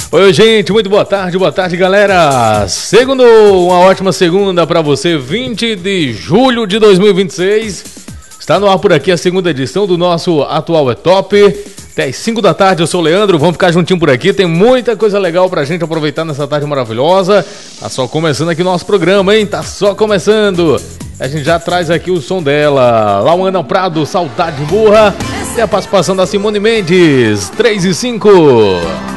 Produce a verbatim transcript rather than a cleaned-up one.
Oi, gente, muito boa tarde, boa tarde, galera. Segundo, uma ótima segunda pra você, vinte de julho de dois mil e vinte e seis. Está no ar por aqui a segunda edição do nosso Atual é Top. Até às cinco da tarde, eu sou o Leandro, vamos ficar juntinho por aqui. Tem muita coisa legal pra gente aproveitar nessa tarde maravilhosa. Tá só começando aqui o nosso programa, hein? Tá só começando. A gente já traz aqui o som dela. Lauana Prado, Saudade Burra. E a participação da Simone Mendes, três e cinco.